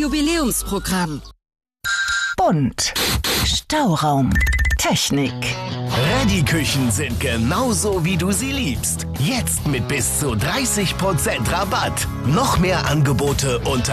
Jubiläumsprogramm. Bunt. Stauraum. Technik. Ready-Küchen sind genauso, wie du sie liebst. Jetzt mit bis zu 30% Rabatt. Noch mehr Angebote unter